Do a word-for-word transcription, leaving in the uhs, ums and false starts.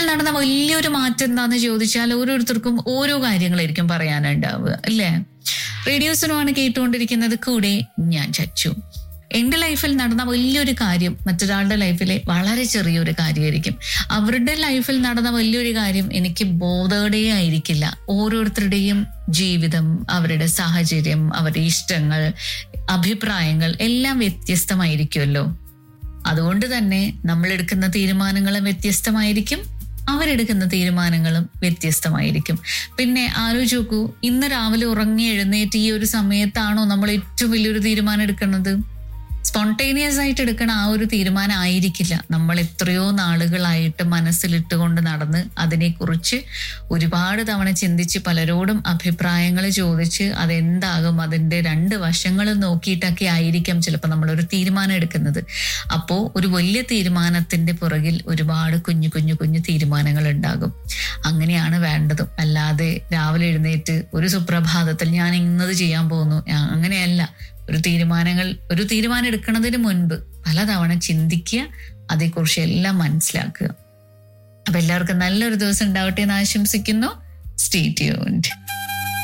നടന്ന വലിയൊരു മാറ്റം എന്താന്ന് ചോദിച്ചാൽ ഓരോരുത്തർക്കും ഓരോ കാര്യങ്ങളായിരിക്കും പറയാനുണ്ടാവുക, അല്ലേ? റേഡിയോസിനുമാണ് കേട്ടുകൊണ്ടിരിക്കുന്നത്, കൂടെ ഞാൻ ചച്ചു. എന്റെ ലൈഫിൽ നടന്ന വലിയൊരു കാര്യം മറ്റൊരാളുടെ ലൈഫിലെ വളരെ ചെറിയൊരു കാര്യമായിരിക്കും. അവരുടെ ലൈഫിൽ നടന്ന വലിയൊരു കാര്യം എനിക്ക് ബോധവേ ആയിരിക്കില്ല. ഓരോരുത്തരുടെയും ജീവിതം, അവരുടെ സാഹചര്യം, അവരുടെ ഇഷ്ടങ്ങൾ, അഭിപ്രായങ്ങൾ എല്ലാം വ്യത്യസ്തമായിരിക്കുമല്ലോ. അതുകൊണ്ട് തന്നെ നമ്മൾ എടുക്കുന്ന തീരുമാനങ്ങളും വ്യത്യസ്തമായിരിക്കും, അവരെടുക്കുന്ന തീരുമാനങ്ങളും വ്യത്യസ്തമായിരിക്കും. പിന്നെ ആലോചിച്ച് നോക്കൂ, ഇന്ന് രാവിലെ ഉറങ്ങി എഴുന്നേറ്റ് ഈ ഒരു സമയത്താണോ നമ്മൾ ഏറ്റവും വലിയൊരു തീരുമാനം എടുക്കുന്നത്? സ്പോണ്ടേനിയസ് ആയിട്ട് എടുക്കണ ആ ഒരു തീരുമാനം ആയിരിക്കില്ല. നമ്മൾ എത്രയോ നാളുകളായിട്ട് മനസ്സിലിട്ടുകൊണ്ട് നടന്ന് അതിനെക്കുറിച്ച് ഒരുപാട് തവണ ചിന്തിച്ച് പലരോടും അഭിപ്രായങ്ങൾ ചോദിച്ച് അതെന്താകും അതിൻ്റെ രണ്ട് വശങ്ങളും നോക്കിയിട്ടൊക്കെ ആയിരിക്കാം ചിലപ്പോൾ നമ്മളൊരു തീരുമാനം എടുക്കുന്നത്. അപ്പോൾ ഒരു വലിയ തീരുമാനത്തിന്റെ പുറകിൽ ഒരുപാട് കുഞ്ഞു കുഞ്ഞു കുഞ്ഞു തീരുമാനങ്ങൾ ഉണ്ടാകും. അങ്ങനെയാണ് വേണ്ടതും. അല്ലാതെ രാവിലെ എഴുന്നേറ്റ് ഒരു സുപ്രഭാതത്തിൽ ഞാൻ ഇന്നത് ചെയ്യാൻ പോകുന്നു, അങ്ങനെയല്ല. ഒരു തീരുമാനങ്ങൾ ഒരു തീരുമാനം എടുക്കുന്നതിന് മുൻപ് പലതവണ ചിന്തിക്കുക, അതേക്കുറിച്ച് എല്ലാം മനസ്സിലാക്കുക. അപ്പൊ എല്ലാവർക്കും നല്ലൊരു ദിവസം ഉണ്ടാവട്ടെ എന്ന് ആശംസിക്കുന്നു. Stay tuned.